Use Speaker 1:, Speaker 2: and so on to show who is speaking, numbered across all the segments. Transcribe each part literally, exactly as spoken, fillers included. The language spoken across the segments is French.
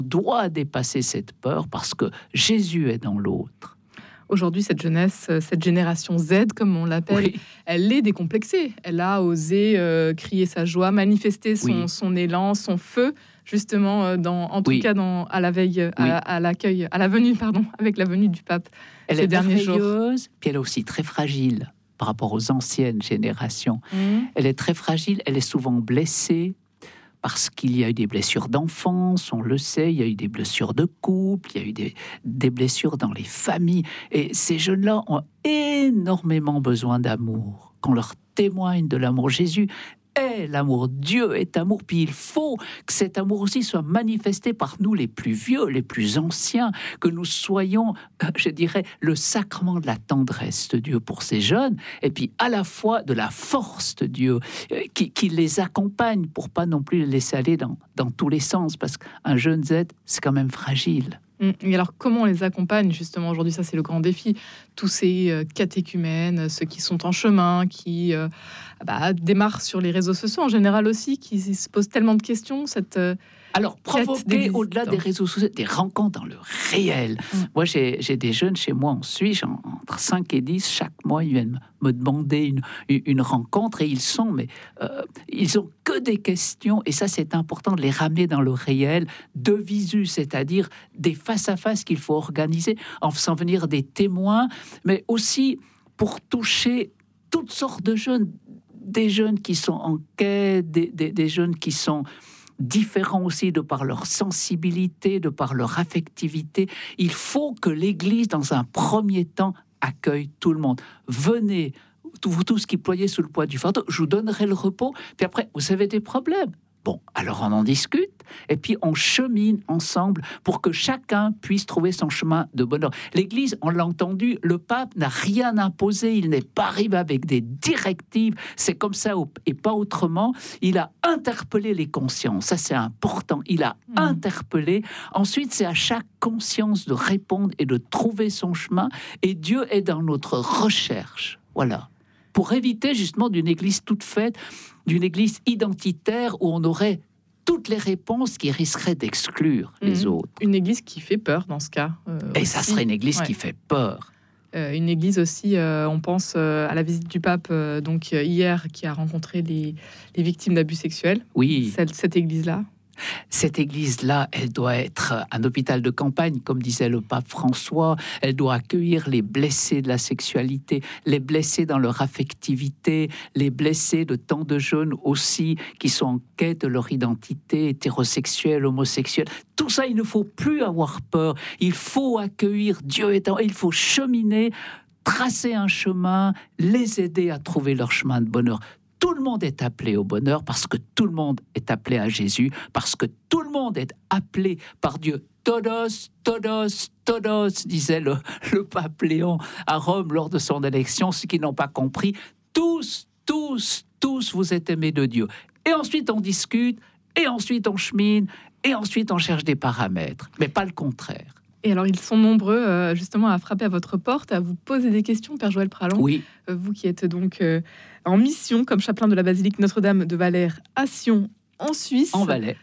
Speaker 1: doit dépasser cette peur parce que Jésus est dans l'autre.
Speaker 2: Aujourd'hui, cette jeunesse, cette génération Z, comme on l'appelle, oui. elle est décomplexée. Elle a osé euh, crier sa joie, manifester son, oui. son élan, son feu, justement, dans, en tout oui. cas dans, à la veille, oui. à, à l'accueil, à la venue, pardon, avec la venue du pape.
Speaker 1: Elle
Speaker 2: ces
Speaker 1: est
Speaker 2: derniers
Speaker 1: merveilleuse,
Speaker 2: jours.
Speaker 1: Puis elle est aussi très fragile par rapport aux anciennes générations.
Speaker 2: Mmh.
Speaker 1: Elle est très fragile, elle est souvent blessée. Parce qu'il y a eu des blessures d'enfance, on le sait, il y a eu des blessures de couple, il y a eu des, des blessures dans les familles. Et ces jeunes-là ont énormément besoin d'amour, qu'on leur témoigne de l'amour. Jésus est l'amour, Dieu est amour, puis il faut que cet amour aussi soit manifesté par nous les plus vieux, les plus anciens, que nous soyons, je dirais, le sacrement de la tendresse de Dieu pour ces jeunes, et puis à la fois de la force de Dieu qui, qui les accompagne pour pas non plus les laisser aller dans, dans tous les sens, parce qu'un jeune Z, c'est quand même fragile.
Speaker 2: Et alors, comment on les accompagne justement aujourd'hui? Ça, c'est le grand défi. Tous ces euh, catéchumènes, ceux qui sont en chemin, qui euh, bah, démarrent sur les réseaux sociaux en général aussi, qui se posent tellement de questions. Cette euh,
Speaker 1: alors, provoquer au-delà des réseaux sociaux, des rencontres dans le réel. Mmh. Moi, j'ai, j'ai des jeunes chez moi en Suisse, entre cinq et dix, chaque mois, ils viennent me demander une, une rencontre et ils sont, mais euh, ils ont que des questions. Et ça, c'est important de les ramener dans le réel, de visu, c'est-à-dire des face-à-face qu'il faut organiser en faisant venir des témoins, mais aussi pour toucher toutes sortes de jeunes, des jeunes qui sont en quête, des, des, des jeunes qui sont différents aussi de par leur sensibilité, de par leur affectivité. Il faut que l'Église, dans un premier temps, accueille tout le monde. Venez, vous tous qui ployez sous le poids du fardeau, je vous donnerai le repos. Puis après, vous avez des problèmes. Bon, alors on en discute, et puis on chemine ensemble pour que chacun puisse trouver son chemin de bonheur. L'Église, on l'a entendu, le pape n'a rien imposé, il n'est pas arrivé avec des directives, c'est comme ça et pas autrement. Il a interpellé les consciences, ça c'est important, il a mmh. interpellé. Ensuite, c'est à chaque conscience de répondre et de trouver son chemin, et Dieu est dans notre recherche, voilà. Pour éviter justement d'une église toute faite, d'une église identitaire où on aurait toutes les réponses qui risqueraient d'exclure mmh. les autres.
Speaker 2: Une église qui fait peur dans ce cas. Euh,
Speaker 1: Et
Speaker 2: aussi.
Speaker 1: ça serait une église ouais. qui fait peur.
Speaker 2: Euh, une église aussi, euh, on pense euh, à la visite du pape euh, donc euh, hier, qui a rencontré les, les victimes d'abus sexuels.
Speaker 1: Oui.
Speaker 2: Cette, cette église-là.
Speaker 1: Cette église-là, elle doit être un hôpital de campagne, comme disait le pape François. Elle doit accueillir les blessés de la sexualité, les blessés dans leur affectivité, les blessés de tant de jeunes aussi qui sont en quête de leur identité hétérosexuelle, homosexuelle. Tout ça, il ne faut plus avoir peur. Il faut accueillir Dieu étant, il faut cheminer, tracer un chemin, les aider à trouver leur chemin de bonheur. Tout le monde est appelé au bonheur parce que tout le monde est appelé à Jésus, parce que tout le monde est appelé par Dieu. Todos, todos, todos, disait le, le pape Léon à Rome lors de son élection. Ceux qui n'ont pas compris, tous, tous, tous, vous êtes aimés de Dieu. Et ensuite, on discute, et ensuite, on chemine, et ensuite, on cherche des paramètres, mais pas le contraire.
Speaker 2: Et alors, ils sont nombreux, euh, justement, à frapper à votre porte, à vous poser des questions, Père Joël Pralon.
Speaker 1: Oui.
Speaker 2: Euh, vous qui êtes donc euh, en mission comme chapelain de la basilique Notre-Dame de Valère à Sion, en Suisse.
Speaker 1: En Valais.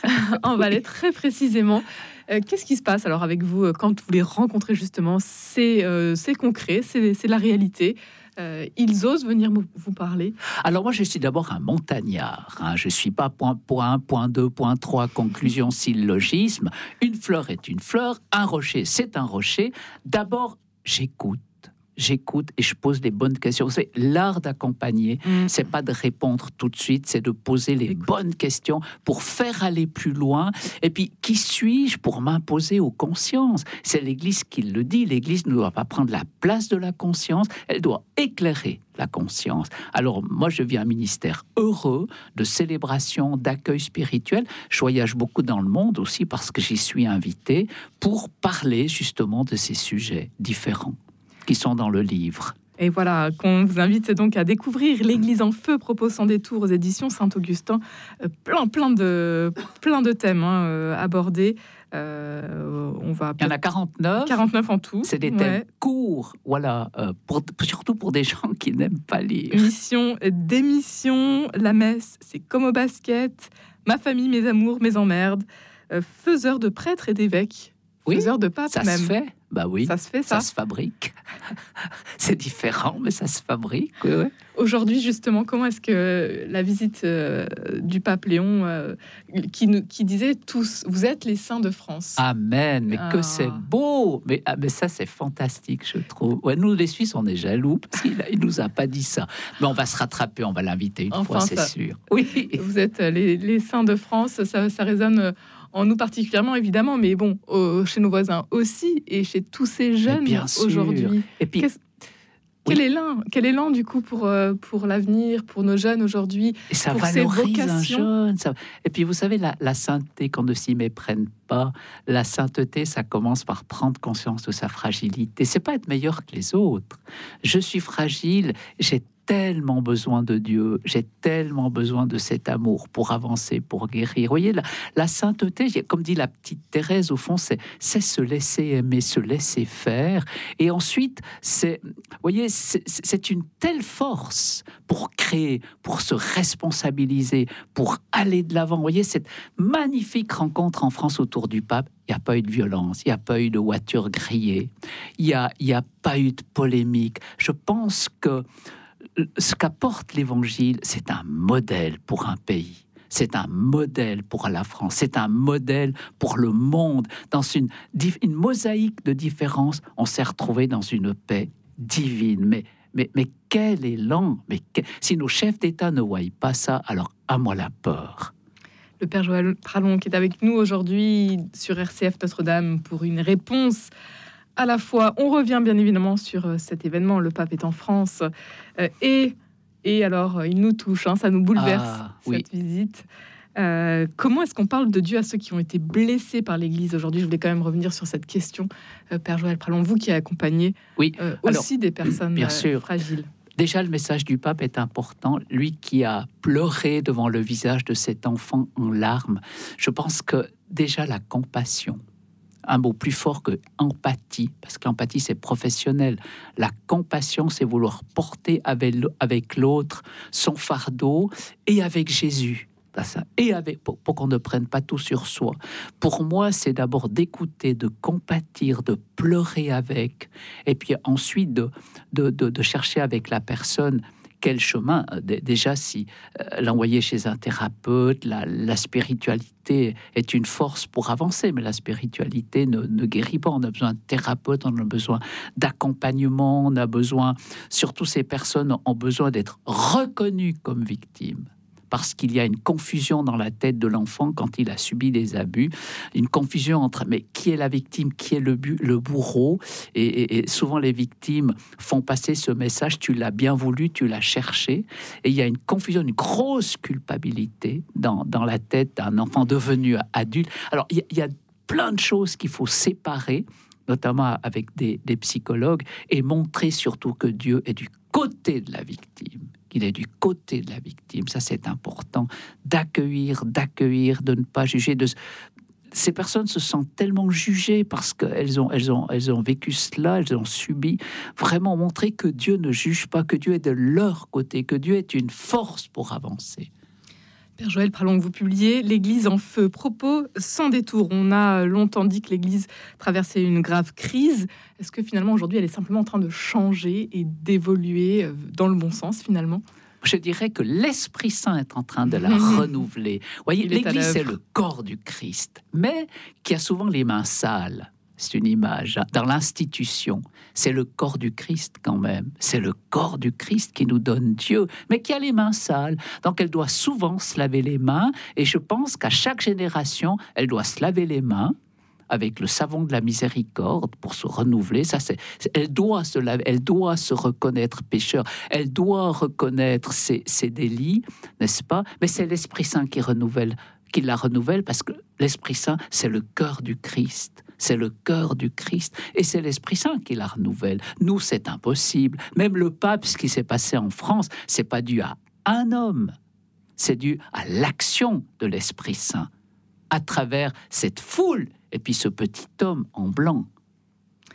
Speaker 2: En Valais, très précisément. Euh, qu'est-ce qui se passe alors avec vous quand vous les rencontrez, justement? C'est, euh, c'est concret, c'est, c'est la réalité. Euh, ils osent venir vous parler.
Speaker 1: Alors moi, je suis d'abord un montagnard. Hein. Je ne suis pas point, point, point deux, point trois, conclusion, syllogisme. Une fleur est une fleur, un rocher, c'est un rocher. D'abord, j'écoute. J'écoute et je pose les bonnes questions. C'est l'art d'accompagner, mmh. c'est pas de répondre tout de suite, c'est de poser les Écoute. bonnes questions pour faire aller plus loin. Et puis, qui suis-je pour m'imposer aux consciences? C'est l'Église qui le dit. L'Église ne doit pas prendre la place de la conscience, elle doit éclairer la conscience. Alors, moi, je vis un ministère heureux de célébration, d'accueil spirituel. Je voyage beaucoup dans le monde aussi parce que j'y suis invité pour parler justement de ces sujets différents qui sont dans le livre.
Speaker 2: Et voilà, qu'on vous invite donc à découvrir l'Église en feu, propos sans détour aux éditions Saint-Augustin. Euh, plein, plein de, plein de thèmes hein, euh, abordés. Euh, on va
Speaker 1: Il y en a quarante-neuf.
Speaker 2: quarante-neuf en tout.
Speaker 1: C'est des thèmes ouais. courts, voilà, euh, pour, surtout pour des gens qui n'aiment pas lire.
Speaker 2: Mission, démission, la messe, c'est comme au basket, ma famille, mes amours, mes emmerdes. euh, faiseur de prêtres et d'évêques,
Speaker 1: oui,
Speaker 2: faiseur de papes
Speaker 1: ça
Speaker 2: même.
Speaker 1: se fait. Bah oui,
Speaker 2: ça se fait, ça,
Speaker 1: ça se fabrique. C'est différent, mais ça se fabrique. Oui, oui.
Speaker 2: Aujourd'hui, justement, comment est-ce que la visite euh, du pape Léon, euh, qui, nous, qui disait tous, vous êtes les saints de France.
Speaker 1: Amen, mais ah. que c'est beau. Mais, ah, mais ça, c'est fantastique, je trouve. Ouais, nous, les Suisses, on est jaloux parce qu'il ne nous a pas dit ça. Mais on va se rattraper, on va l'inviter une
Speaker 2: enfin,
Speaker 1: fois, c'est sûr. Oui.
Speaker 2: Vous êtes les, les saints de France, ça, ça résonne en nous particulièrement, évidemment, mais bon, au, chez nos voisins aussi, et chez tous ces jeunes aujourd'hui.
Speaker 1: Et puis,
Speaker 2: quel oui. élan, quel élan du coup pour euh, pour l'avenir, pour nos jeunes aujourd'hui,
Speaker 1: et ça
Speaker 2: pour
Speaker 1: valorise
Speaker 2: ces vocations.
Speaker 1: Un jeune, ça... Et puis vous savez, la, la sainteté, qu'on ne s'y méprenne pas, la sainteté, ça commence par prendre conscience de sa fragilité. C'est pas être meilleur que les autres. Je suis fragile, j'ai tellement besoin de Dieu, j'ai tellement besoin de cet amour pour avancer, pour guérir. Vous voyez, la, la sainteté, comme dit la petite Thérèse, au fond, c'est, c'est se laisser aimer, se laisser faire. Et ensuite, c'est, vous voyez, c'est, c'est une telle force pour créer, pour se responsabiliser, pour aller de l'avant. Vous voyez, cette magnifique rencontre en France autour du pape, il n'y a pas eu de violence, il n'y a pas eu de voiture grillée, il n'y a, il n'y a pas eu de polémique. Je pense que ce qu'apporte l'Évangile, c'est un modèle pour un pays. C'est un modèle pour la France. C'est un modèle pour le monde. Dans une, une mosaïque de différences, on s'est retrouvé dans une paix divine. Mais, mais, mais quel élan! Mais quel... Si nos chefs d'État ne voient pas ça, alors à moi la peur.
Speaker 2: Le Père Joël Pralon qui est avec nous aujourd'hui sur R C F Notre-Dame pour une réponse à la fois. On revient bien évidemment sur euh, cet événement, le pape est en France, euh, et, et alors euh, il nous touche, hein, ça nous bouleverse,
Speaker 1: ah,
Speaker 2: cette
Speaker 1: oui.
Speaker 2: visite. Euh, comment est-ce qu'on parle de Dieu à ceux qui ont été blessés par l'Église aujourd'hui? Je voulais quand même revenir sur cette question, euh, Père Joël Pralon, vous qui accompagnez
Speaker 1: oui.
Speaker 2: euh, aussi alors, des personnes
Speaker 1: bien
Speaker 2: euh,
Speaker 1: sûr.
Speaker 2: fragiles.
Speaker 1: Déjà, le message du pape est important. Lui qui a pleuré devant le visage de cet enfant en larmes, je pense que déjà la compassion, un mot plus fort que empathie, parce que l'empathie, c'est professionnel. La compassion, c'est vouloir porter avec l'autre son fardeau, et avec Jésus. Et avec, pour, pour qu'on ne prenne pas tout sur soi. Pour moi, c'est d'abord d'écouter, de compatir, de pleurer avec, et puis ensuite de, de, de, de chercher avec la personne quel chemin. Déjà, si euh, l'envoyer chez un thérapeute, la, la spiritualité est une force pour avancer, mais la spiritualité ne, ne guérit pas. On a besoin de thérapeute, on a besoin d'accompagnement, on a besoin, surtout ces personnes ont besoin d'être reconnues comme victimes. Parce qu'il y a une confusion dans la tête de l'enfant quand il a subi des abus, une confusion entre mais qui est la victime, qui est le, bu, le bourreau, et, et, et souvent les victimes font passer ce message, tu l'as bien voulu, tu l'as cherché, et il y a une confusion, une grosse culpabilité dans, dans la tête d'un enfant devenu adulte. Alors il y, il y a plein de choses qu'il faut séparer, notamment avec des, des psychologues, et montrer surtout que Dieu est du côté de la victime. Il est du côté de la victime. Ça, c'est important d'accueillir, d'accueillir, de ne pas juger. De... Ces personnes se sentent tellement jugées parce qu'elles ont, elles ont, elles ont vécu cela, elles ont subi. Vraiment montrer que Dieu ne juge pas, que Dieu est de leur côté, que Dieu est une force pour avancer.
Speaker 2: Père Joël Pralon, vous publiez l'Église en feu. Propos sans détour. On a longtemps dit que l'Église traversait une grave crise. Est-ce que finalement aujourd'hui elle est simplement en train de changer et d'évoluer dans le bon sens finalement?
Speaker 1: Je dirais que l'Esprit Saint est en train de la renouveler. Vous voyez, l'Église c'est le corps du Christ, mais qui a souvent les mains sales. C'est une image. Dans l'institution, c'est le corps du Christ quand même. C'est le corps du Christ qui nous donne Dieu, mais qui a les mains sales. Donc, elle doit souvent se laver les mains. Et je pense qu'à chaque génération, elle doit se laver les mains avec le savon de la miséricorde pour se renouveler. Ça, c'est, elle doit se laver, elle doit se reconnaître pécheur. Elle doit reconnaître ses, ses délits, n'est-ce pas? Mais c'est l'Esprit Saint qui renouvelle, qui la renouvelle, parce que l'Esprit Saint, c'est le cœur du Christ. C'est le cœur du Christ et c'est l'Esprit Saint qui la renouvelle. Nous, c'est impossible. Même le pape, ce qui s'est passé en France, c'est pas dû à un homme, c'est dû à l'action de l'Esprit Saint à travers cette foule et puis ce petit homme en blanc.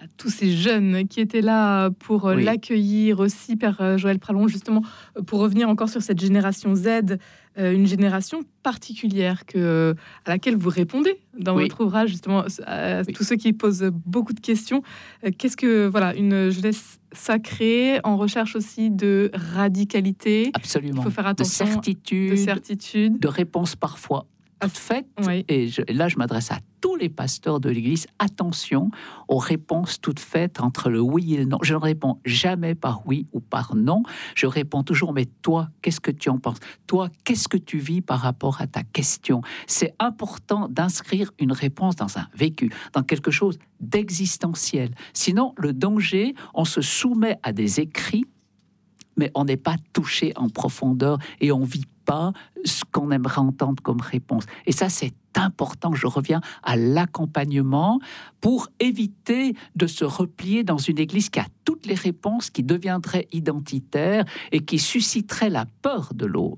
Speaker 2: à tous ces jeunes qui étaient là pour oui. l'accueillir aussi, Père Joël Pralon, justement, pour revenir encore sur cette génération Z, une génération particulière que, à laquelle vous répondez dans oui. votre ouvrage, justement, à oui. tous ceux qui posent beaucoup de questions. Qu'est-ce que, voilà, une jeunesse sacrée, en recherche aussi de radicalité.
Speaker 1: Absolument.
Speaker 2: Il faut faire attention.
Speaker 1: De certitude.
Speaker 2: De certitude.
Speaker 1: De réponses parfois toutes faites. Oui. Et je, là, je m'adresse à tous les pasteurs de l'Église. Attention aux réponses toutes faites entre le oui et le non. Je ne réponds jamais par oui ou par non. Je réponds toujours, mais toi, qu'est-ce que tu en penses? Toi, qu'est-ce que tu vis par rapport à ta question? C'est important d'inscrire une réponse dans un vécu, dans quelque chose d'existentiel. Sinon, le danger, on se soumet à des écrits, mais on n'est pas touché en profondeur et on vit pas ce qu'on aimerait entendre comme réponse. Et ça, c'est important. Je reviens à l'accompagnement pour éviter de se replier dans une église qui a toutes les réponses, qui deviendrait identitaire et qui susciterait la peur de l'autre.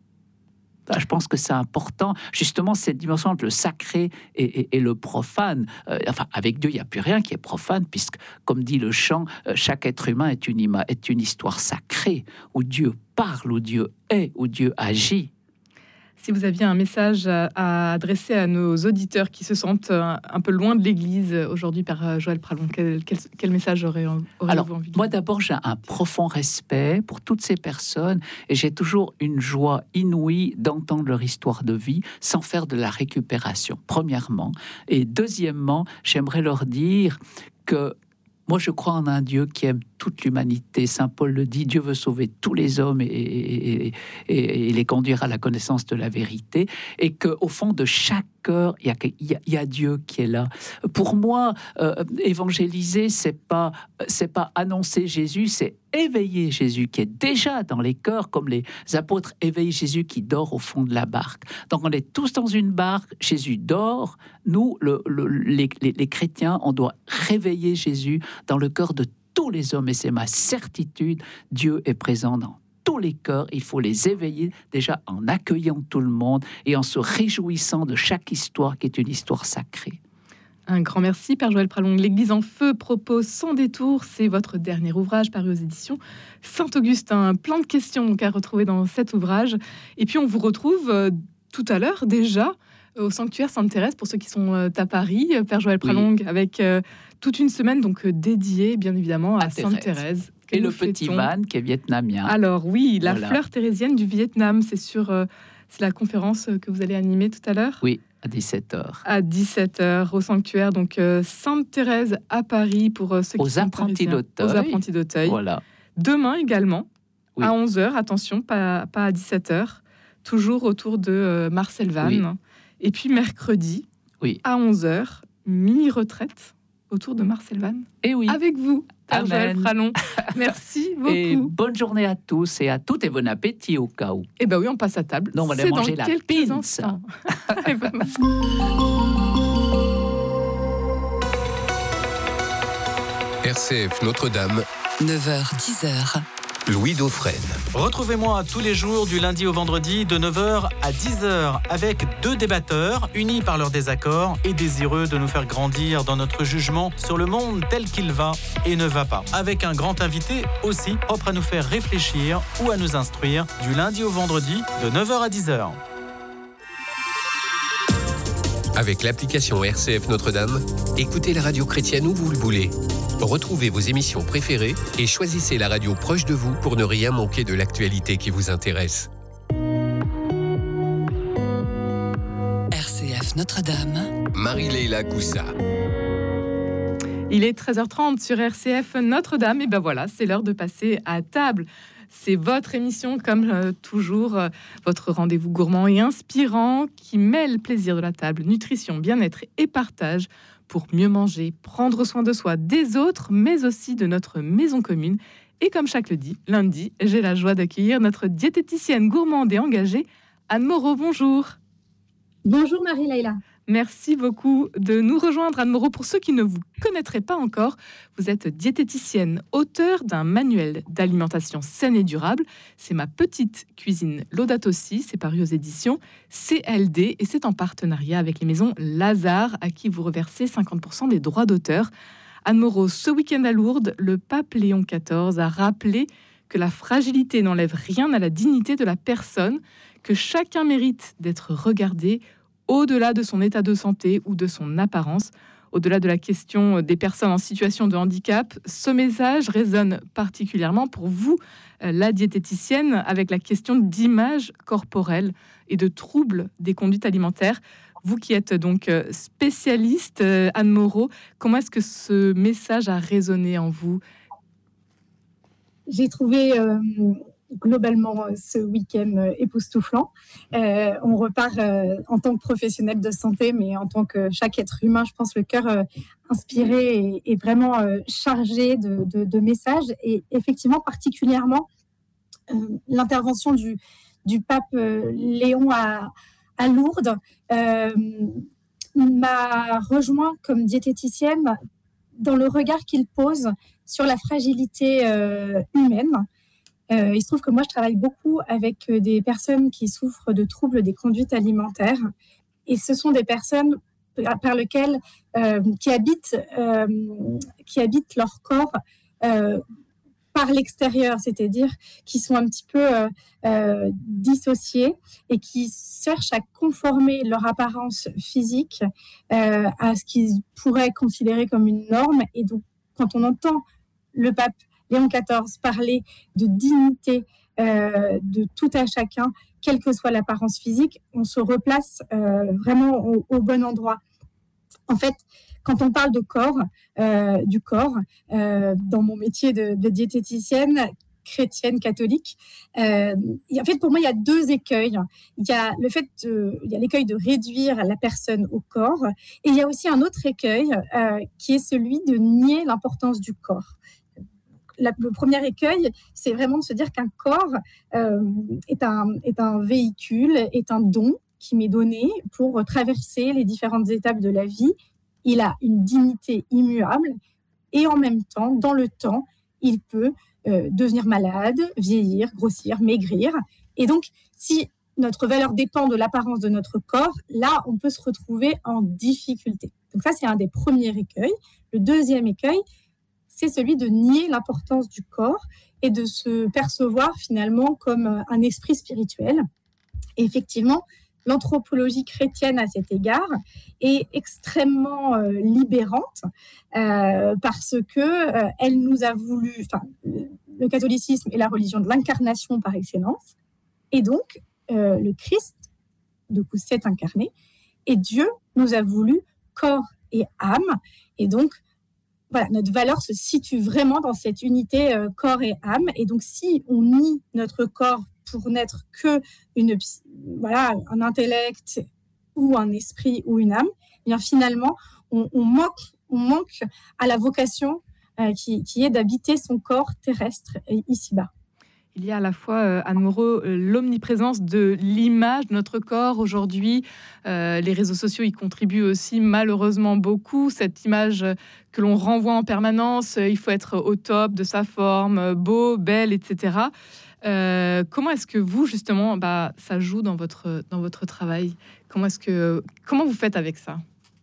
Speaker 1: Je pense que c'est important, justement, cette dimension entre le sacré et, et, et le profane. Euh, enfin, avec Dieu, il n'y a plus rien qui est profane, puisque, comme dit le chant, euh, chaque être humain est une, ima- est une histoire sacrée, où Dieu parle, où Dieu est, où Dieu agit.
Speaker 2: Si vous aviez un message à adresser à nos auditeurs qui se sentent un peu loin de l'Église aujourd'hui, Père Joël Pralon, quel, quel, quel message aurez-vous
Speaker 1: Alors,
Speaker 2: envie de
Speaker 1: moi d'abord, j'ai un profond respect pour toutes ces personnes et j'ai toujours une joie inouïe d'entendre leur histoire de vie sans faire de la récupération, premièrement. Et deuxièmement, j'aimerais leur dire que moi, je crois en un Dieu qui aime toute l'humanité. Saint Paul le dit, Dieu veut sauver tous les hommes et, et, et, et les conduire à la connaissance de la vérité. Et qu'au fond de chaque cœur, il y a, il y a, il y a Dieu qui est là. Pour moi, euh, évangéliser, c'est pas, c'est pas annoncer Jésus, c'est éveiller Jésus qui est déjà dans les cœurs, comme les apôtres éveillent Jésus qui dort au fond de la barque. Donc on est tous dans une barque, Jésus dort. Nous, le, le, les, les, les chrétiens, on doit réveiller Jésus dans le cœur de tous les hommes. Et c'est ma certitude, Dieu est présent dans tous les cœurs. Il faut les éveiller déjà en accueillant tout le monde et en se réjouissant de chaque histoire qui est une histoire sacrée.
Speaker 2: Un grand merci, Père Joël Pralon. L'Église en feu propose Sans détour. C'est votre dernier ouvrage paru aux éditions Saint-Augustin. Plein de questions donc, à retrouver dans cet ouvrage. Et puis, on vous retrouve euh, tout à l'heure déjà au sanctuaire Sainte-Thérèse pour ceux qui sont euh, à Paris. Père Joël Pralon, oui. avec euh, toute une semaine donc euh, dédiée, bien évidemment, à, à Sainte-Thérèse.
Speaker 1: Et le petit Van qui est vietnamien.
Speaker 2: Alors oui, la voilà. fleur thérésienne du Vietnam. C'est sur euh, c'est la conférence que vous allez animer tout à l'heure.
Speaker 1: Oui. À dix-sept heures.
Speaker 2: À dix-sept heures, au sanctuaire donc euh, Sainte-Thérèse à Paris pour euh, ceux qui
Speaker 1: aux
Speaker 2: sont
Speaker 1: apprentis d'Auteuil.
Speaker 2: Aux apprentis d'Auteuil.
Speaker 1: Voilà.
Speaker 2: Demain également, oui. à onze heures, attention, pas, pas à dix-sept heures, toujours autour de euh, Marcel Vannes. Oui. Et puis mercredi, oui. à onze heures, mini-retraite autour de Marcel Vannes.
Speaker 1: Et oui.
Speaker 2: Avec vous, Père Joël Pralon. Merci beaucoup.
Speaker 1: Et bonne journée à tous et à toutes et bon appétit au cas où.
Speaker 2: Eh bien oui, on passe à table.
Speaker 1: Non, on va aller manger la pizza.
Speaker 3: R C F Notre-Dame,
Speaker 4: neuf heures dix heures.
Speaker 3: Louis Dauphren.
Speaker 5: Retrouvez-moi tous les jours du lundi au vendredi de neuf heures à dix heures avec deux débatteurs unis par leurs désaccords et désireux de nous faire grandir dans notre jugement sur le monde tel qu'il va et ne va pas. Avec un grand invité aussi propre à nous faire réfléchir ou à nous instruire du lundi au vendredi de neuf heures à dix heures.
Speaker 3: Avec l'application R C F Notre-Dame, écoutez la radio chrétienne où vous le voulez. Retrouvez vos émissions préférées et choisissez la radio proche de vous pour ne rien manquer de l'actualité qui vous intéresse.
Speaker 4: R C F Notre-Dame.
Speaker 3: Marie-Léla Coussa.
Speaker 2: Il est treize heures trente sur R C F Notre-Dame. Et ben voilà, c'est l'heure de passer à table. C'est votre émission, comme euh, toujours, euh, votre rendez-vous gourmand et inspirant qui mêle plaisir de la table, nutrition, bien-être et partage pour mieux manger, prendre soin de soi, des autres, mais aussi de notre maison commune. Et comme chaque lundi, lundi, j'ai la joie d'accueillir notre diététicienne gourmande et engagée, Anne Moreau. Bonjour.
Speaker 6: Bonjour Marie-Léla.
Speaker 2: Merci beaucoup de nous rejoindre, Anne Moreau. Pour ceux qui ne vous connaîtraient pas encore, vous êtes diététicienne, auteure d'un manuel d'alimentation saine et durable. C'est Ma petite cuisine Laudato Si, c'est paru aux éditions C L D et c'est en partenariat avec les maisons Lazare, à qui vous reversez cinquante pour cent des droits d'auteur. Anne Moreau, ce week-end à Lourdes, le pape Léon quatorze a rappelé que la fragilité n'enlève rien à la dignité de la personne, que chacun mérite d'être regardé au-delà de son état de santé ou de son apparence. Au-delà de la question des personnes en situation de handicap, ce message résonne particulièrement pour vous, la diététicienne, avec la question d'image corporelle et de troubles des conduites alimentaires. Vous qui êtes donc spécialiste, Anne Moreau, comment est-ce que ce message a résonné en vous ?
Speaker 6: J'ai trouvé euh, globalement ce week-end époustouflant. Euh, on repart euh, en tant que professionnel de santé, mais en tant que chaque être humain, je pense le cœur euh, inspiré et, et vraiment euh, chargé de, de, de messages. Et effectivement, particulièrement, euh, l'intervention du, du pape euh, Léon à, à Lourdes euh, m'a rejoint comme diététicienne dans le regard qu'il pose sur la fragilité euh, humaine. Euh, il se trouve que moi, je travaille beaucoup avec des personnes qui souffrent de troubles des conduites alimentaires. Et ce sont des personnes par lesquelles, euh, qui, habitent, euh, qui habitent leur corps euh, par l'extérieur, c'est-à-dire qui sont un petit peu euh, euh, dissociés et qui cherchent à conformer leur apparence physique euh, à ce qu'ils pourraient considérer comme une norme. Et donc, quand on entend le pape Léon quatorze parler de dignité euh, de tout à chacun, quelle que soit l'apparence physique, on se replace euh, vraiment au, au bon endroit. En fait, quand on parle de corps, euh, du corps, euh, dans mon métier de, de diététicienne chrétienne catholique, euh, en fait, pour moi, il y a deux écueils. Il y a le fait, de, il y a l'écueil de réduire la personne au corps, et il y a aussi un autre écueil euh, qui est celui de nier l'importance du corps. La, le premier écueil, c'est vraiment de se dire qu'un corps euh, est, un, est un véhicule, est un don qui m'est donné pour traverser les différentes étapes de la vie. Il a une dignité immuable et en même temps, dans le temps, il peut euh, devenir malade, vieillir, grossir, maigrir. Et donc, si notre valeur dépend de l'apparence de notre corps, là, on peut se retrouver en difficulté. Donc ça, c'est un des premiers écueils. Le deuxième écueil, c'est celui de nier l'importance du corps et de se percevoir finalement comme un esprit spirituel. Et effectivement, l'anthropologie chrétienne à cet égard est extrêmement euh, libérante euh, parce que euh, elle nous a voulu, enfin, le catholicisme est la religion de l'incarnation par excellence, et donc euh, le Christ, du coup, s'est incarné, et Dieu nous a voulu corps et âme, et donc voilà, notre valeur se situe vraiment dans cette unité euh, corps et âme. Et donc, si on nie notre corps pour n'être que une, voilà, un intellect ou un esprit ou une âme, eh bien finalement, on, on, manque, on manque à la vocation euh, qui, qui est d'habiter son corps terrestre ici-bas.
Speaker 2: Il y a à la fois, euh, Anne Moreau, euh, l'omniprésence de l'image de notre corps aujourd'hui. Euh, les réseaux sociaux y contribuent aussi malheureusement beaucoup. Cette image que l'on renvoie en permanence, euh, il faut être au top de sa forme, beau, belle, et cetera. Euh, comment est-ce que vous, justement, bah, ça joue dans votre, dans votre travail ? Comment, est-ce que, comment vous faites avec ça ?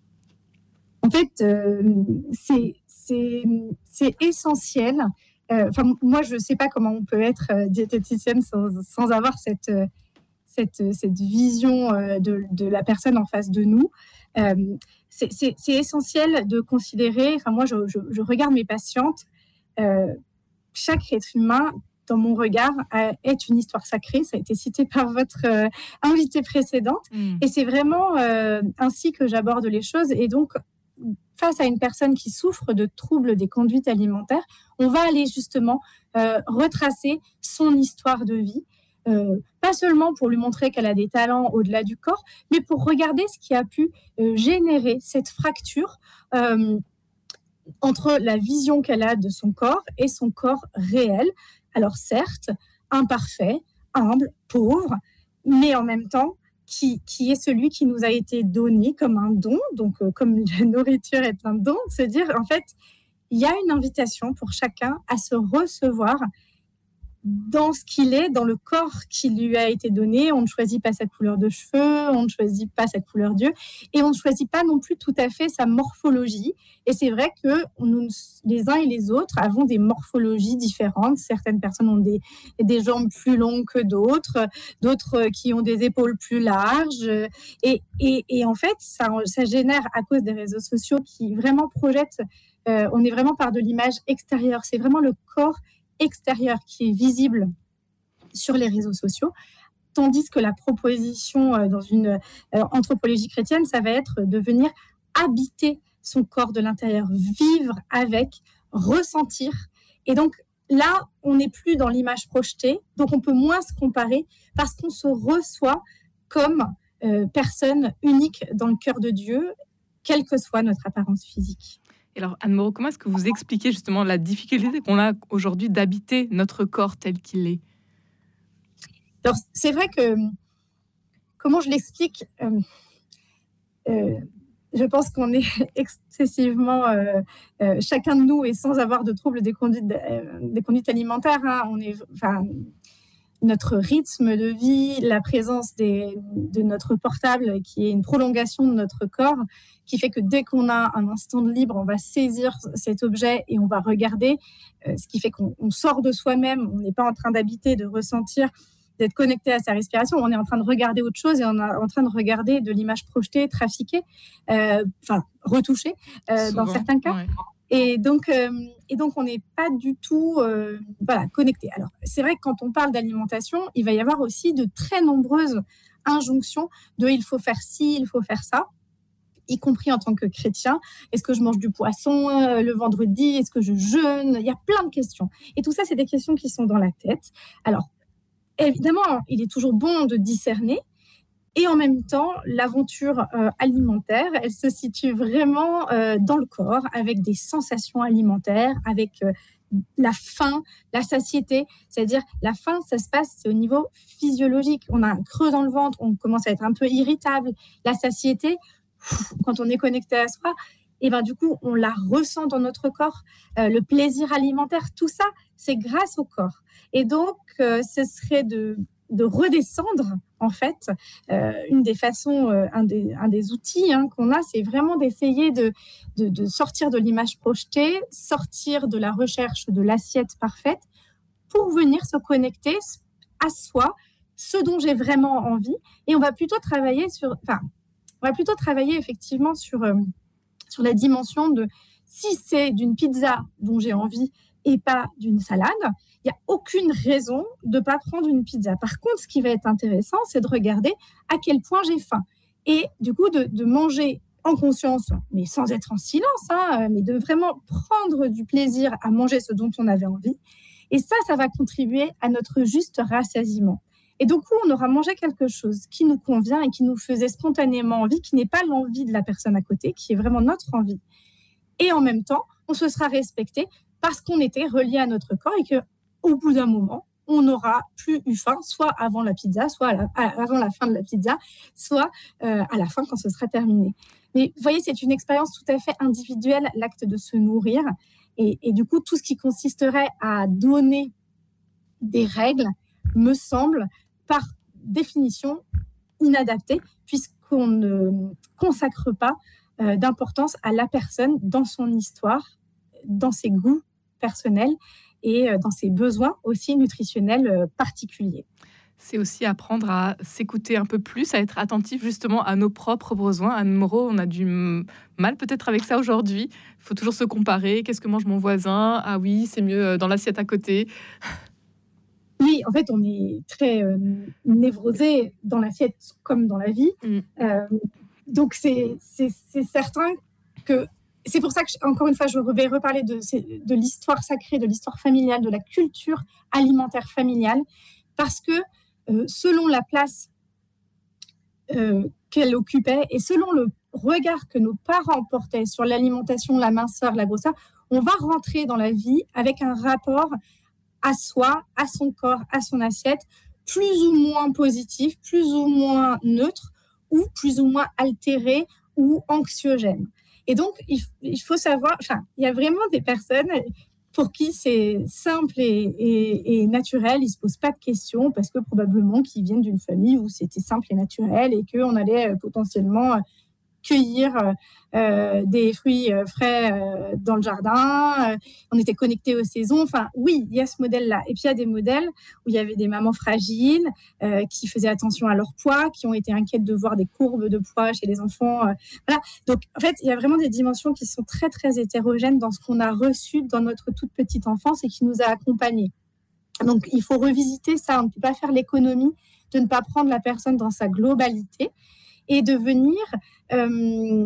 Speaker 6: En fait, euh, c'est, c'est, c'est essentiel. Enfin, euh, moi, je ne sais pas comment on peut être euh, diététicienne sans, sans avoir cette, euh, cette, cette vision euh, de, de la personne en face de nous. Euh, c'est, c'est, c'est essentiel de considérer, enfin, moi, je, je, je regarde mes patientes, euh, chaque être humain, dans mon regard, euh, est une histoire sacrée. Ça a été cité par votre euh, invitée précédente. Mmh. Et c'est vraiment euh, ainsi que j'aborde les choses. Et donc, face à une personne qui souffre de troubles des conduites alimentaires, on va aller justement euh, retracer son histoire de vie, euh, pas seulement pour lui montrer qu'elle a des talents au-delà du corps, mais pour regarder ce qui a pu euh, générer cette fracture euh, entre la vision qu'elle a de son corps et son corps réel. Alors certes, imparfait, humble, pauvre, mais en même temps, Qui, qui est celui qui nous a été donné comme un don, donc euh, comme la nourriture est un don, se dire en fait, il y a une invitation pour chacun à se recevoir dans ce qu'il est, dans le corps qui lui a été donné. On ne choisit pas sa couleur de cheveux, on ne choisit pas sa couleur d'yeux, et on ne choisit pas non plus tout à fait sa morphologie. Et c'est vrai que nous, les uns et les autres avons des morphologies différentes. Certaines personnes ont des, des jambes plus longues que d'autres, d'autres qui ont des épaules plus larges. Et, et, et en fait, ça, ça génère, à cause des réseaux sociaux qui vraiment projettent, euh, on est vraiment par de l'image extérieure. C'est vraiment le corps extérieur qui est visible sur les réseaux sociaux, tandis que la proposition euh, dans une euh, anthropologie chrétienne, ça va être de venir habiter son corps de l'intérieur, vivre avec, ressentir. Et donc là, on n'est plus dans l'image projetée, donc on peut moins se comparer parce qu'on se reçoit comme euh, personne unique dans le cœur de Dieu, quelle que soit notre apparence physique.
Speaker 2: Et alors, Anne Moreau, comment est-ce que vous expliquez justement la difficulté qu'on a aujourd'hui d'habiter notre corps tel qu'il est ?
Speaker 6: Alors, c'est vrai que, comment je l'explique, euh, euh, je pense qu'on est excessivement, euh, euh, chacun de nous, et sans avoir de troubles des conduites, euh, des conduites alimentaires, hein, on est, enfin, notre rythme de vie, la présence des, de notre portable qui est une prolongation de notre corps, qui fait que dès qu'on a un instant de libre, on va saisir cet objet et on va regarder, euh, ce qui fait qu'on on sort de soi-même, on n'est pas en train d'habiter, de ressentir, d'être connecté à sa respiration, on est en train de regarder autre chose et on est en train de regarder de l'image projetée, trafiquée, euh, enfin retouchée euh, dans certains cas. Ouais. Et donc, euh, et donc, on n'est pas du tout euh, voilà, connecté. Alors, c'est vrai que quand on parle d'alimentation, il va y avoir aussi de très nombreuses injonctions de « il faut faire ci, il faut faire ça », y compris en tant que chrétien. Est-ce que je mange du poisson euh, le vendredi ? Est-ce que je jeûne ? Il y a plein de questions. Et tout ça, c'est des questions qui sont dans la tête. Alors, évidemment, il est toujours bon de discerner. Et en même temps, l'aventure euh, alimentaire, elle se situe vraiment euh, dans le corps, avec des sensations alimentaires, avec euh, la faim, la satiété. C'est-à-dire, la faim, ça se passe c'est au niveau physiologique. On a un creux dans le ventre, on commence à être un peu irritable. La satiété, pff, quand on est connecté à soi, et ben, du coup, on la ressent dans notre corps. Euh, le plaisir alimentaire, tout ça, c'est grâce au corps. Et donc, euh, ce serait de... de redescendre, en fait, euh, une des façons, euh, un, des, un des outils hein, qu'on a, c'est vraiment d'essayer de, de, de sortir de l'image projetée, sortir de la recherche de l'assiette parfaite, pour venir se connecter à soi, ce dont j'ai vraiment envie. Et on va plutôt travailler sur, enfin, on va plutôt travailler effectivement sur, euh, sur la dimension de, si c'est d'une pizza dont j'ai envie et pas d'une salade, il n'y a aucune raison de ne pas prendre une pizza. Par contre, ce qui va être intéressant, c'est de regarder à quel point j'ai faim. Et du coup, de, de manger en conscience, mais sans être en silence, hein, mais de vraiment prendre du plaisir à manger ce dont on avait envie. Et ça, ça va contribuer à notre juste rassasiement. Et du coup, on aura mangé quelque chose qui nous convient et qui nous faisait spontanément envie, qui n'est pas l'envie de la personne à côté, qui est vraiment notre envie. Et en même temps, on se sera respecté parce qu'on était relié à notre corps et qu'au bout d'un moment, on n'aura plus eu faim, soit avant la pizza, soit à la, à, avant la fin de la pizza, soit euh, à la fin quand ce sera terminé. Mais vous voyez, c'est une expérience tout à fait individuelle, l'acte de se nourrir. Et, et du coup, tout ce qui consisterait à donner des règles me semble, par définition, inadapté, puisqu'on ne consacre pas euh, d'importance à la personne dans son histoire, dans ses goûts personnels et dans ses besoins aussi nutritionnels particuliers.
Speaker 2: C'est aussi apprendre à s'écouter un peu plus, à être attentif justement à nos propres besoins. Anne Moreau, on a du mal peut-être avec ça aujourd'hui. Il faut toujours se comparer. Qu'est-ce que mange mon voisin ? Ah oui, c'est mieux dans l'assiette à côté.
Speaker 6: Oui, en fait, on est très euh, névrosé dans l'assiette comme dans la vie. Mm. Euh, donc, c'est, c'est, c'est certain que c'est pour ça que, encore une fois, je vais reparler de, de l'histoire sacrée, de l'histoire familiale, de la culture alimentaire familiale, parce que euh, selon la place euh, qu'elle occupait et selon le regard que nos parents portaient sur l'alimentation, la minceur, la grosseur, on va rentrer dans la vie avec un rapport à soi, à son corps, à son assiette, plus ou moins positif, plus ou moins neutre, ou plus ou moins altéré ou anxiogène. Et donc, il, il faut savoir, enfin, il y a vraiment des personnes pour qui c'est simple et, et, et naturel, ils ne se posent pas de questions parce que probablement qu'ils viennent d'une famille où c'était simple et naturel et qu'on allait potentiellement cueillir euh, des fruits frais euh, dans le jardin, euh, on était connectés aux saisons. Enfin, oui, il y a ce modèle-là. Et puis, il y a des modèles où il y avait des mamans fragiles euh, qui faisaient attention à leur poids, qui ont été inquiètes de voir des courbes de poids chez les enfants. Euh, voilà. Donc, en fait, il y a vraiment des dimensions qui sont très, très hétérogènes dans ce qu'on a reçu dans notre toute petite enfance et qui nous a accompagnés. Donc, il faut revisiter ça. On ne peut pas faire l'économie de ne pas prendre la personne dans sa globalité et de venir euh,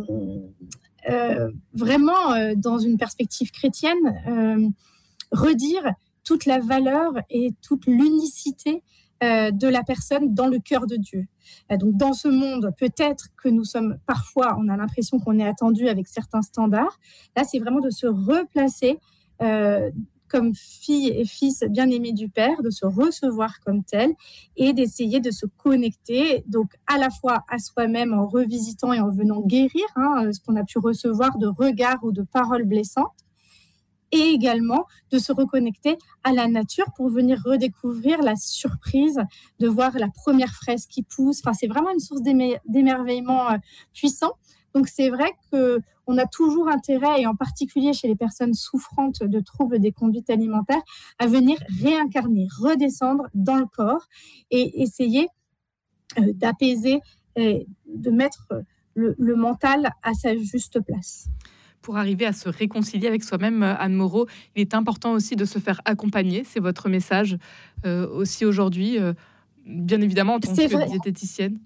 Speaker 6: euh, vraiment, euh, dans une perspective chrétienne, euh, redire toute la valeur et toute l'unicité euh, de la personne dans le cœur de Dieu. Euh, donc, dans ce monde, peut-être que nous sommes parfois, on a l'impression qu'on est attendu avec certains standards. Là, c'est vraiment de se replacer euh, comme fille et fils bien-aimés du Père, de se recevoir comme tel et d'essayer de se connecter, donc à la fois à soi-même en revisitant et en venant guérir hein, ce qu'on a pu recevoir de regards ou de paroles blessantes, et également de se reconnecter à la nature pour venir redécouvrir la surprise de voir la première fraise qui pousse. Enfin, c'est vraiment une source d'émer- d'émerveillement euh, puissant. Donc, c'est vrai qu'on a toujours intérêt, et en particulier chez les personnes souffrantes de troubles des conduites alimentaires, à venir réincarner, redescendre dans le corps et essayer euh, d'apaiser, et de mettre le, le mental à sa juste place.
Speaker 2: Pour arriver à se réconcilier avec soi-même, Anne Moreau, il est important aussi de se faire accompagner. C'est votre message euh, aussi aujourd'hui, euh, bien évidemment en tant
Speaker 6: c'est
Speaker 2: que
Speaker 6: vrai.
Speaker 2: diététicienne.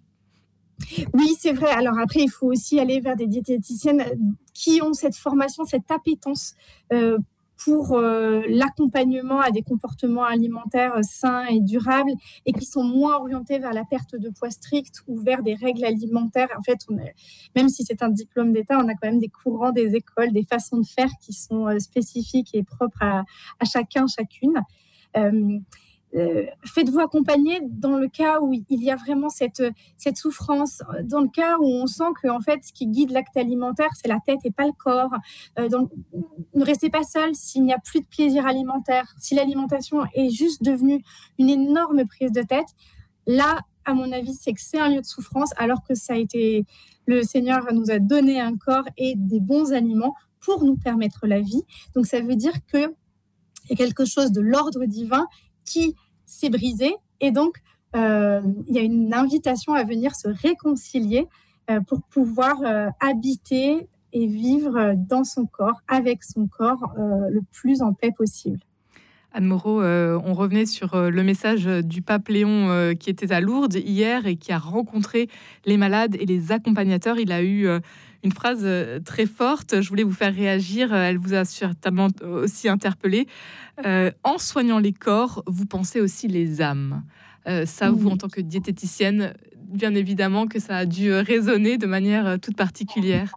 Speaker 6: Oui, c'est vrai. Alors après, il faut aussi aller vers des diététiciennes qui ont cette formation, cette appétence euh, pour euh, l'accompagnement à des comportements alimentaires sains et durables et qui sont moins orientés vers la perte de poids strict ou vers des règles alimentaires. En fait, on est, même si c'est un diplôme d'État, on a quand même des courants, des écoles, des façons de faire qui sont euh, spécifiques et propres à, à chacun, chacune. Euh, Euh, faites-vous accompagner dans le cas où il y a vraiment cette, cette souffrance, dans le cas où on sent que en fait, ce qui guide l'acte alimentaire, c'est la tête et pas le corps. Euh, donc, ne restez pas seul s'il n'y a plus de plaisir alimentaire, si l'alimentation est juste devenue une énorme prise de tête. Là, à mon avis, c'est que c'est un lieu de souffrance, alors que ça a été, le Seigneur nous a donné un corps et des bons aliments pour nous permettre la vie. Donc, ça veut dire qu'il y a quelque chose de l'ordre divin qui s'est brisé et donc euh, il y a une invitation à venir se réconcilier euh, pour pouvoir euh, habiter et vivre dans son corps, avec son corps, euh, le plus en paix possible.
Speaker 2: Anne Moreau, euh, on revenait sur euh, le message du pape Léon euh, qui était à Lourdes hier et qui a rencontré les malades et les accompagnateurs. Il a eu euh, une phrase euh, très forte. Je voulais vous faire réagir. Elle vous a certainement aussi interpellé. Euh, en soignant les corps, vous pensez aussi les âmes. Euh, ça, mmh. vous, en tant que diététicienne, bien évidemment que ça a dû résonner de manière toute particulière.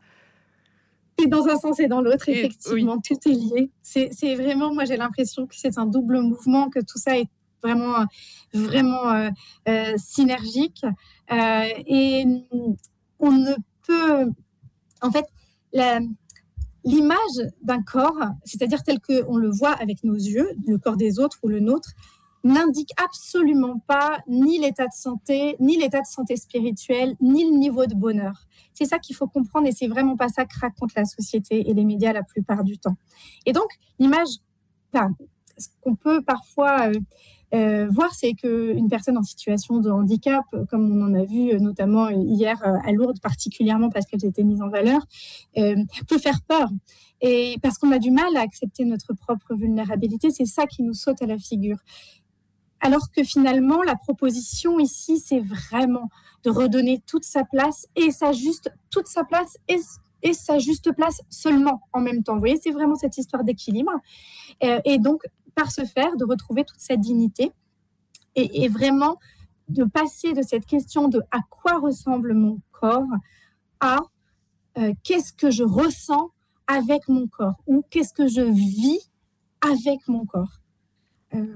Speaker 6: Et dans un sens et dans l'autre, et, effectivement, oui. Tout est lié. C'est, c'est vraiment, moi j'ai l'impression que c'est un double mouvement, que tout ça est vraiment, vraiment euh, euh, synergique. Euh, et on ne peut, en fait, la, l'image d'un corps, c'est-à-dire tel qu'on le voit avec nos yeux, le corps des autres ou le nôtre, n'indique absolument pas ni l'état de santé, ni l'état de santé spirituelle, ni le niveau de bonheur. C'est ça qu'il faut comprendre et c'est vraiment pas ça que raconte la société et les médias la plupart du temps. Et donc, l'image, enfin, ce qu'on peut parfois euh, euh, voir, c'est qu'une personne en situation de handicap, comme on en a vu notamment hier à Lourdes, particulièrement parce qu'elle était mise en valeur, euh, peut faire peur. Et parce qu'on a du mal à accepter notre propre vulnérabilité, c'est ça qui nous saute à la figure. Alors que finalement, la proposition ici, c'est vraiment de redonner toute sa place et sa juste, toute sa place et, et sa juste place seulement en même temps. Vous voyez, c'est vraiment cette histoire d'équilibre. Et, et donc, par ce faire, de retrouver toute sa dignité et, et vraiment de passer de cette question de à quoi ressemble mon corps à euh, qu'est-ce que je ressens avec mon corps ou qu'est-ce que je vis avec mon corps. euh,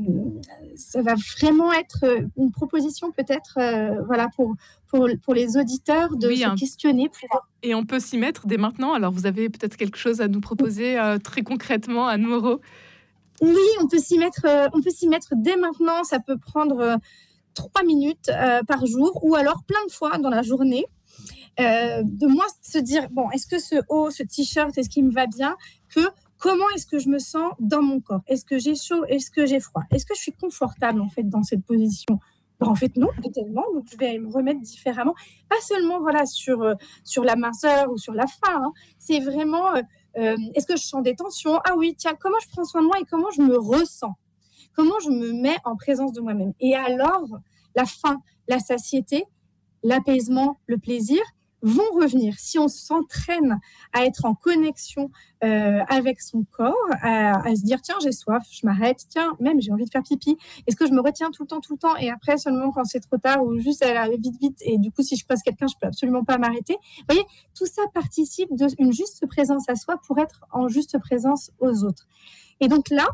Speaker 6: ça va vraiment être une proposition peut-être euh, voilà, pour, pour, pour les auditeurs de oui, se hein. questionner. Plus...
Speaker 2: Et on peut s'y mettre dès maintenant. Alors, vous avez peut-être quelque chose à nous proposer euh, très concrètement, Anne Moreau?
Speaker 6: Oui, on peut s'y mettre, euh, on peut s'y mettre dès maintenant. Ça peut prendre euh, trois minutes euh, par jour ou alors plein de fois dans la journée. Euh, de moi se dire, bon, est-ce que ce haut, ce t-shirt, est-ce qu'il me va bien? Que comment est-ce que je me sens dans mon corps? Est-ce que j'ai chaud? Est-ce que j'ai froid? Est-ce que je suis confortable en fait dans cette position? Ben, en fait non, totalement. Donc je vais me remettre différemment, pas seulement voilà sur euh, sur la minceur ou sur la faim. Hein. C'est vraiment, euh, euh, est-ce que je sens des tensions? Ah oui, tiens, comment je prends soin de moi et comment je me ressens? Comment je me mets en présence de moi-même? Et alors, la faim, la satiété, l'apaisement, le plaisir vont revenir. Si on s'entraîne à être en connexion euh, avec son corps, à, à se dire tiens j'ai soif, je m'arrête, tiens même j'ai envie de faire pipi, est-ce que je me retiens tout le temps, tout le temps et après seulement quand c'est trop tard ou juste elle arrive vite, vite et du coup si je croise quelqu'un je peux absolument pas m'arrêter. Vous voyez, tout ça participe d'une juste présence à soi pour être en juste présence aux autres. Et donc là,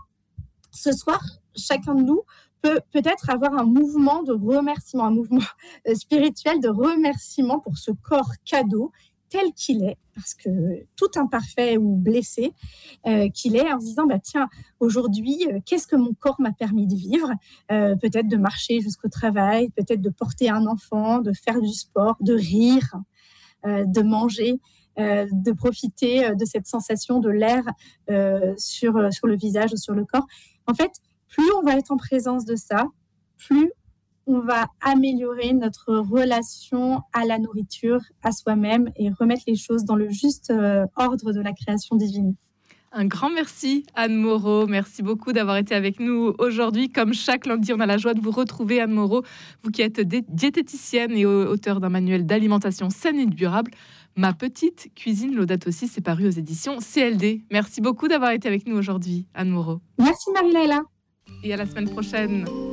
Speaker 6: ce soir, chacun de nous peut peut-être avoir un mouvement de remerciement, un mouvement spirituel de remerciement pour ce corps cadeau tel qu'il est, parce que tout imparfait ou blessé euh, qu'il est, en se disant bah tiens aujourd'hui euh, qu'est-ce que mon corps m'a permis de vivre, euh, peut-être de marcher jusqu'au travail, peut-être de porter un enfant, de faire du sport, de rire, euh, de manger. Euh, de profiter euh, de cette sensation de l'air euh, sur, euh, sur le visage ou sur le corps. En fait, plus on va être en présence de ça, plus on va améliorer notre relation à la nourriture, à soi-même et remettre les choses dans le juste euh, ordre de la création divine.
Speaker 2: Un grand merci Anne Moreau, merci beaucoup d'avoir été avec nous aujourd'hui. Comme chaque lundi, on a la joie de vous retrouver Anne Moreau, vous qui êtes diététicienne et auteure d'un manuel d'alimentation saine et durable. Ma petite cuisine Laudato Si, c'est paru aux éditions C L D. Merci beaucoup d'avoir été avec nous aujourd'hui Anne Moreau.
Speaker 6: Merci Marie-Laëla.
Speaker 2: Et à la semaine prochaine.